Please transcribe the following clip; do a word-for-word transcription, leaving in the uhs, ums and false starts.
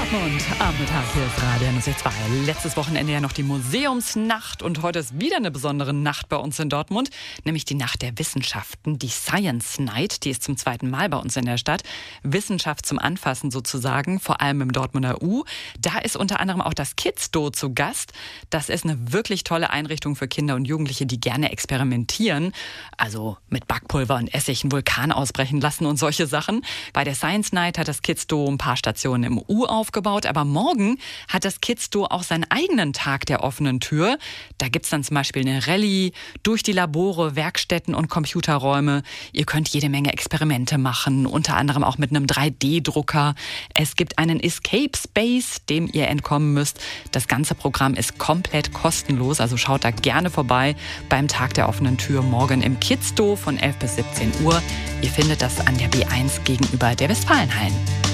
Dortmund am Mittag, hier ist Radio N S zwei. Letztes Wochenende ja noch die Museumsnacht und heute ist wieder eine besondere Nacht bei uns in Dortmund, nämlich die Nacht der Wissenschaften, die Science Night. Die ist zum zweiten Mal bei uns in der Stadt. Wissenschaft zum Anfassen sozusagen, vor allem im Dortmunder U. Da ist unter anderem auch das Kids-Do zu Gast. Das ist eine wirklich tolle Einrichtung für Kinder und Jugendliche, die gerne experimentieren. Also mit Backpulver und Essig einen Vulkan ausbrechen lassen und solche Sachen. Bei der Science Night hat das Kids-Do ein paar Stationen im U aufgebaut, aber morgen hat das Kids-Do auch seinen eigenen Tag der offenen Tür. Da gibt's dann zum Beispiel eine Rallye durch die Labore, Werkstätten und Computerräume. Ihr könnt jede Menge Experimente machen, unter anderem auch mit einem drei D Drucker. Es gibt einen Escape Space, dem ihr entkommen müsst. Das ganze Programm ist komplett kostenlos, also schaut da gerne vorbei beim Tag der offenen Tür morgen im Kids-Do von elf bis siebzehn Uhr. Ihr findet das an der B eins gegenüber der Westfalenhallen.